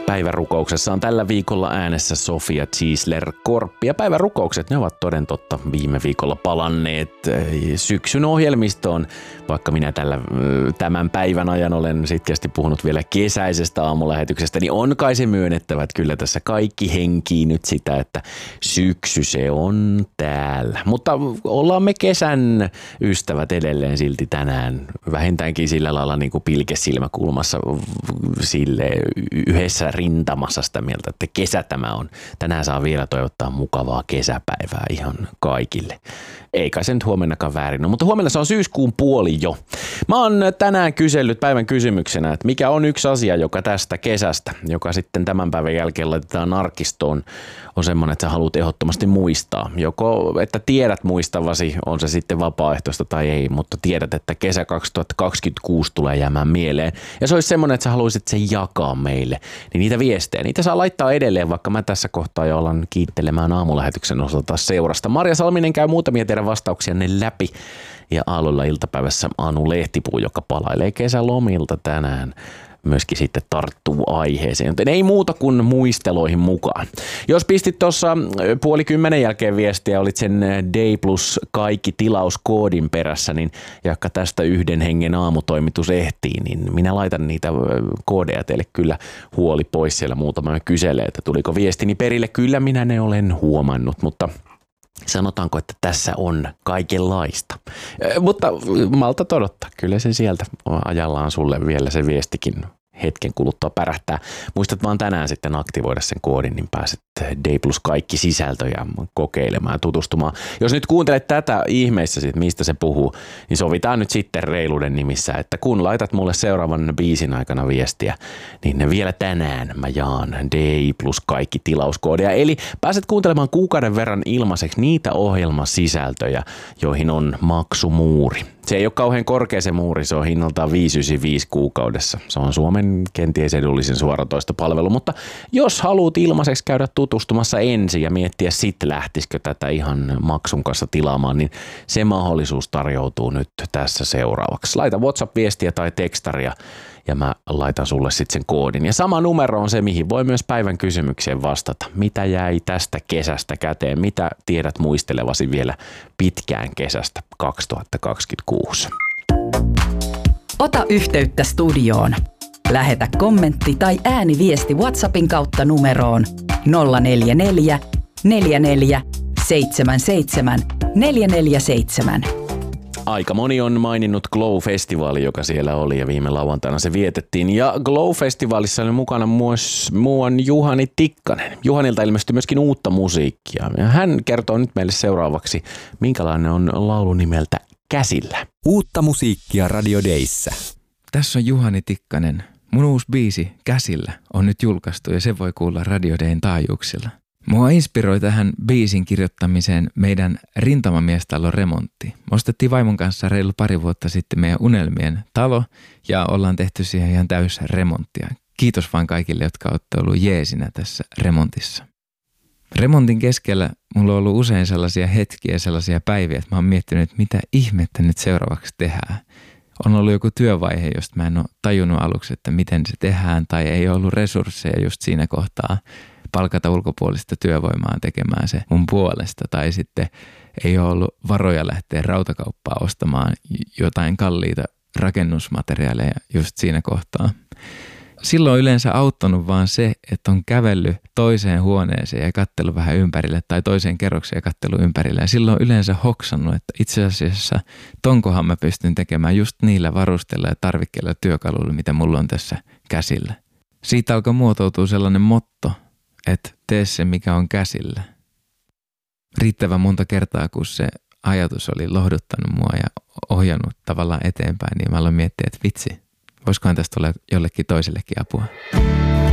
Päivärukouksessa on tällä viikolla äänessä Sofia Ziesler-Korppi. Ja päivärukoukset, ne ovat toden totta viime viikolla palanneet syksyn ohjelmistoon. Vaikka minä tämän päivän ajan olen sitkeästi puhunut vielä kesäisestä aamulähetyksestä, niin on kai se myönnettävä, että kyllä tässä kaikki henkii nyt sitä, että syksy se on täällä. Mutta ollaan me kesän ystävät edelleen silti tänään. Vähintäänkin sillä lailla niin kuin pilkesilmäkulmassa sille yhdessä rintamassa sitä mieltä, että kesä tämä on. Tänään saa vielä toivottaa mukavaa kesäpäivää ihan kaikille. Eikä se nyt huomennakaan väärin ole, mutta huomenna se on syyskuun puoli jo. Mä oon tänään kysellyt päivän kysymyksenä, että mikä on yksi asia, joka tästä kesästä, joka sitten tämän päivän jälkeen laitetaan arkistoon, on semmoinen, että sä haluat ehdottomasti muistaa. Joko, että tiedät muistavasi, on se sitten vapaaehtoista tai ei, mutta tiedät, että kesä 2026 tulee jäämään mieleen. Ja se olisi semmoinen, että sä haluaisit sen jakaa meille. Niin niitä viestejä, niitä saa laittaa edelleen, vaikka mä tässä kohtaa jo alan kiittelemään aamulähetyksen osalta seurasta. Marja Salminen käy muutamia teidän vastauksianne läpi. Ja aamulla iltapäivässä Anu Lehtipuu, joka palailee kesälomilta tänään, myöskin sitten tarttuu aiheeseen. Joten ei muuta kuin muisteloihin mukaan. Jos pistit tuossa 9:30 jälkeen viestiä, olit sen Day Plus kaikki tilauskoodin perässä, niin jakka tästä yhden hengen aamutoimitus ehtii, niin minä laitan niitä koodeja teille kyllä huoli pois. Siellä muutama kyselee, että tuliko viestini perille. Kyllä minä ne olen huomannut, mutta sanotaanko, että tässä on kaikenlaista. Mutta malta odottaa, kyllä se sieltä ajallaan sulle vielä se viestikin hetken kuluttua pärähtää. Muistat vaan tänään sitten aktivoida sen koodin, niin pääset Day Plus kaikki sisältöjä kokeilemaan ja tutustumaan. Jos nyt kuuntelet tätä ihmeissä, mistä se puhuu, niin sovitaan nyt sitten reiluuden nimissä, että kun laitat mulle seuraavan biisin aikana viestiä, niin vielä tänään mä jaan Day Plus kaikki tilauskoodeja. Eli pääset kuuntelemaan kuukauden verran ilmaiseksi niitä ohjelmasisältöjä, joihin on maksumuuri. Se ei ole kauhean korkea se muuri, se on hinnaltaan 5,95 kuukaudessa. Se on Suomen kenties edullisin suoratoistopalvelu, mutta jos haluat ilmaiseksi käydä tutustumassa ensin ja miettiä sitten lähtisikö tätä ihan maksun kanssa tilaamaan, niin se mahdollisuus tarjoutuu nyt tässä seuraavaksi. Laita WhatsApp-viestiä tai tekstaria ja mä laitan sulle sitten sen koodin. Ja sama numero on se, mihin voi myös päivän kysymykseen vastata. Mitä jäi tästä kesästä käteen? Mitä tiedät muistelevasi vielä pitkään kesästä 2026? Ota yhteyttä studioon. Lähetä kommentti tai ääniviesti WhatsAppin kautta numeroon 044 44 77 447. Aika moni on maininnut Glow-festivaali, joka siellä oli ja viime lauantaina se vietettiin. Ja Glow-festivaalissa oli mukana myös muuan Juhani Tikkanen. Juhanilta ilmestyi myöskin uutta musiikkia. Ja hän kertoo nyt meille seuraavaksi, minkälainen on laulu nimeltä Käsillä. Uutta musiikkia Radio Dayssä. Tässä on Juhani Tikkanen. Mun uusi biisi Käsillä on nyt julkaistu ja se voi kuulla Radio Dayn taajuuksilla. Mua inspiroi tähän biisin kirjoittamiseen meidän rintamamiestalon remontti. Me ostettiin vaimon kanssa reilu pari vuotta sitten meidän unelmien talo ja ollaan tehty siihen ihan täys remonttia. Kiitos vaan kaikille, jotka olette ollut jeesinä tässä remontissa. Remontin keskellä mulla on ollut usein sellaisia hetkiä, sellaisia päiviä, että mä oon miettinyt, että mitä ihmettä nyt seuraavaksi tehdään. On ollut joku työvaihe, josta mä en ole tajunnut aluksi, että miten se tehdään tai ei ollut resursseja just siinä kohtaa palkata ulkopuolista työvoimaa tekemään se mun puolesta tai sitten ei ole ollut varoja lähteä rautakauppaa ostamaan jotain kalliita rakennusmateriaaleja just siinä kohtaa. Silloin on yleensä auttanut vaan se, että on kävellyt toiseen huoneeseen ja katsellut vähän ympärille tai toiseen kerrokseen ja katsellut ympärille. Ja silloin on yleensä hoksannut, että itse asiassa tonkohan mä pystyn tekemään just niillä varusteilla ja tarvikkeilla ja työkaluilla, mitä mulla on tässä käsillä. Siitä alkoi muotoutua sellainen motto, että tee se, mikä on käsillä. Riittävän monta kertaa, kun se ajatus oli lohduttanut mua ja ohjannut tavallaan eteenpäin, niin mä aloin miettiä, että vitsi, voisikohan tästä olla jollekin toisellekin apua.